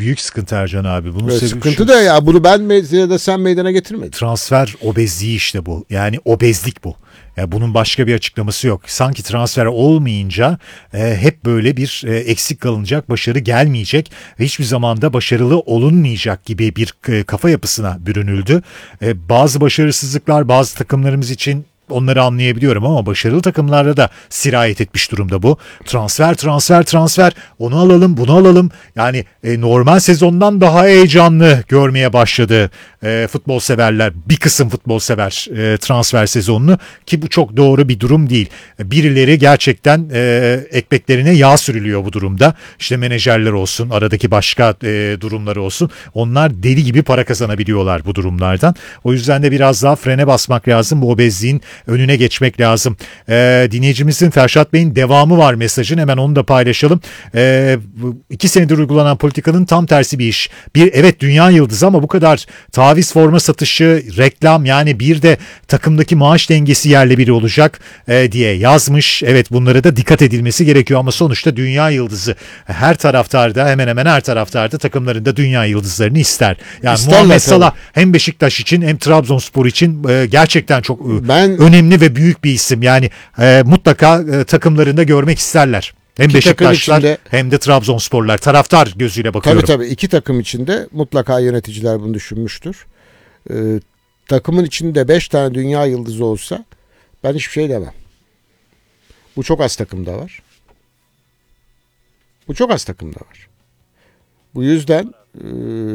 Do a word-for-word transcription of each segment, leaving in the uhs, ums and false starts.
büyük sıkıntı Ercan abi. Bunun evet, sebebi sıkıntı şu, da ya bunu ben ya da sen meydana getirmedin. Transfer obezliği işte bu. Yani obezlik bu. Yani bunun başka bir açıklaması yok. Sanki transfer olmayınca e, hep böyle bir e, eksik kalınacak, başarı gelmeyecek ve hiçbir zamanda başarılı olunmayacak gibi bir e, kafa yapısına bürünüldü. E, bazı başarısızlıklar bazı takımlarımız için onları anlayabiliyorum ama başarılı takımlarda da sirayet etmiş durumda bu. Transfer, transfer, transfer. Onu alalım, bunu alalım. Yani e, normal sezondan daha heyecanlı görmeye başladı e, futbol severler. Bir kısım futbol sever e, transfer sezonunu ki bu çok doğru bir durum değil. Birileri gerçekten e, ekmeklerine yağ sürülüyor bu durumda. İşte menajerler olsun, aradaki başka e, durumları olsun. Onlar deli gibi para kazanabiliyorlar bu durumlardan. O yüzden de biraz daha frene basmak lazım. Bu obezliğin önüne geçmek lazım. Ee, dinleyicimizin Ferşat Bey'in devamı var mesajın. Hemen onu da paylaşalım. Ee, iki senedir uygulanan politikanın tam tersi bir iş. Bir evet dünya yıldızı ama bu kadar taviz forma satışı, reklam yani bir de takımdaki maaş dengesi yerle biri olacak e, diye yazmış. Evet bunlara da dikkat edilmesi gerekiyor ama sonuçta dünya yıldızı. Her taraftarda hemen hemen her taraftarda takımlarında dünya yıldızlarını ister. Yani İsterler Muhammed tabii. Salah hem Beşiktaş için hem Trabzonspor için e, gerçekten çok e, Ben önemli ve büyük bir isim. Yani e, mutlaka e, takımlarında görmek isterler. Hem İki Beşiktaşlar içinde, hem de Trabzonsporlar. Taraftar gözüyle bakıyorum. tabii tabii iki takım içinde mutlaka yöneticiler bunu düşünmüştür. Ee, takımın içinde beş tane dünya yıldızı olsa ben hiçbir şey demem. Bu çok az takımda var. Bu çok az takımda var. Bu yüzden e,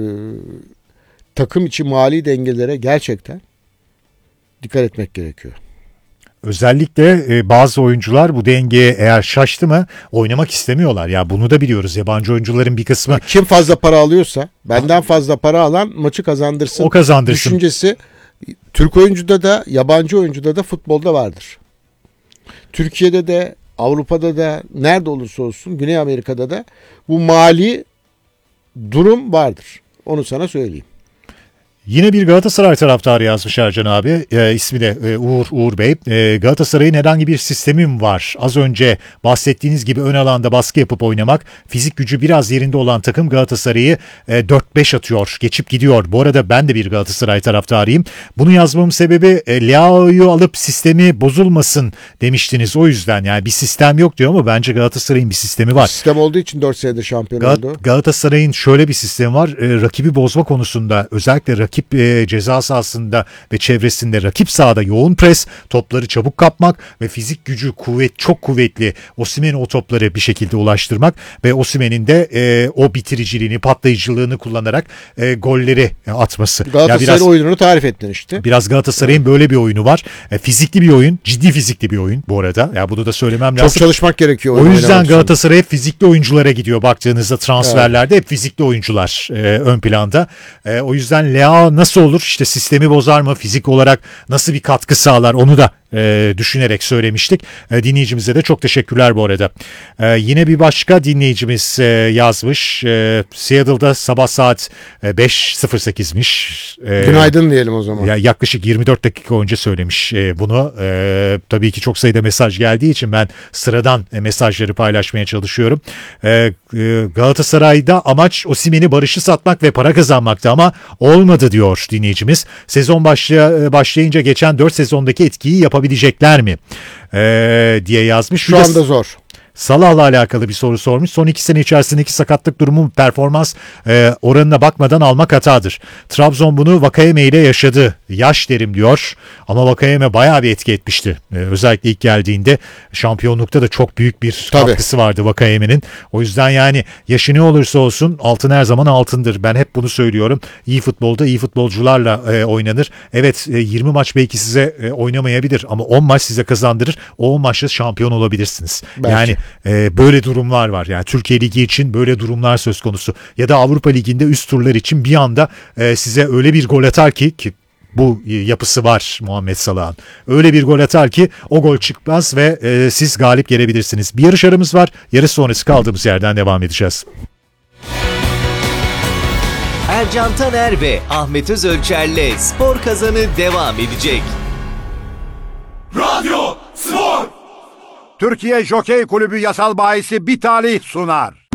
takım içi mali dengelere gerçekten dikkat etmek gerekiyor. Özellikle e, bazı oyuncular bu dengeye eğer şaştı mı oynamak istemiyorlar. Ya bunu da biliyoruz. Yabancı oyuncuların bir kısmı Kim fazla para alıyorsa benden fazla para alan maçı kazandırsın. o kazandırsın. Düşüncesi Türk oyuncuda da yabancı oyuncuda da futbolda vardır. Türkiye'de de Avrupa'da da nerede olursa olsun Güney Amerika'da da bu mali durum vardır. Onu sana söyleyeyim. Yine bir Galatasaray taraftarı yazmış Ercan abi. E, ismi de e, Uğur Uğur Bey. E, Galatasaray'ın herhangi bir sistemim var. Az önce bahsettiğiniz gibi ön alanda baskı yapıp oynamak. Fizik gücü biraz yerinde olan takım Galatasaray'ı e, dört beş atıyor. Geçip gidiyor. Bu arada ben de bir Galatasaray taraftarıyım. Bunu yazmamın sebebi e, Leao'yu alıp sistemi bozulmasın demiştiniz. O yüzden yani bir sistem yok diyor ama bence Galatasaray'ın bir sistemi var. Sistem olduğu için dört senedir şampiyon Gal- oldu. Galatasaray'ın şöyle bir sistemi var. E, rakibi bozma konusunda özellikle rakip Rakip e, ceza sahasında ve çevresinde rakip sahada yoğun pres, topları çabuk kapmak ve fizik gücü kuvvet çok kuvvetli Osimhen'e o topları bir şekilde ulaştırmak ve Osimhen'in de e, o bitiriciliğini, patlayıcılığını kullanarak e, golleri atması. Galatasaray'ın ya biraz, oyununu tarif ettin işte. Biraz Galatasaray'ın böyle bir oyunu var. E, fizikli bir oyun, ciddi fizikli bir oyun bu arada. Ya bunu da söylemem lazım. Çok çalışmak gerekiyor. O yüzden Galatasaray hep fizikli oyunculara gidiyor baktığınızda transferlerde evet. Hep fizikli oyuncular e, ön planda. E, o yüzden Leao nasıl olur? İşte sistemi bozar mı? Fizik olarak nasıl bir katkı sağlar? Onu da e, düşünerek söylemiştik. E, dinleyicimize de çok teşekkürler bu arada. E, yine bir başka dinleyicimiz e, yazmış. E, Seattle'da sabah saat e, beş sıfır sekizmiş. E, Günaydın diyelim o zaman. Ya yaklaşık yirmi dört dakika önce söylemiş e, bunu. E, tabii ki çok sayıda mesaj geldiği için ben sıradan e, mesajları paylaşmaya çalışıyorum. E, e, Galatasaray'da amaç Osimhen'i barışı satmak ve para kazanmaktı ama olmadı diyor dinleyicimiz. Sezon başlay- başlayınca geçen dört sezondaki etkiyi yapabilecekler mi? E, diye yazmış. Şu Bir de- anda zor. Salah'la alakalı bir soru sormuş. Son iki sene içerisindeki sakatlık durumu performans e, oranına bakmadan almak hatadır. Trabzon bunu Vakayeme ile yaşadı. Yaş derim diyor. Ama Vakayeme bayağı bir etki etmişti. E, özellikle ilk geldiğinde şampiyonlukta da çok büyük bir Tabii. katkısı vardı Vakayeme'nin. O yüzden yani yaşı ne olursa olsun altın her zaman altındır. Ben hep bunu söylüyorum. İyi futbolda iyi futbolcularla e, oynanır. Evet e, yirmi maç belki size e, oynamayabilir ama on maç size kazandırır. O on maçta şampiyon olabilirsiniz. Belki. Yani Ee, böyle durumlar var. Yani Türkiye Ligi için böyle durumlar söz konusu. Ya da Avrupa Ligi'nde üst turlar için bir anda e, size öyle bir gol atar ki ki bu yapısı var Muhammed Salah'ın. Öyle bir gol atar ki o gol çıkmaz ve e, siz galip gelebilirsiniz. Bir yarış aramız var. Yarış sonrası kaldığımız yerden devam edeceğiz. Ercan Taner ve Ahmet Özölçer'le Spor Kazanı devam edecek. Radyo Spor! Türkiye Jokey Kulübü yasal bahisi bir talih sunar.